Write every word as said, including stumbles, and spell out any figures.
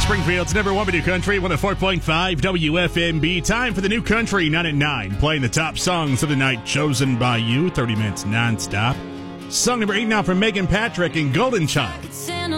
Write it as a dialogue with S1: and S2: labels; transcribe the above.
S1: Springfield's number one new country, one oh four point five W F M B. Time for the new country, nine at nine. Playing the top songs of the night chosen by you, thirty minutes nonstop. Song number eight now from Megan Patrick and Golden Child.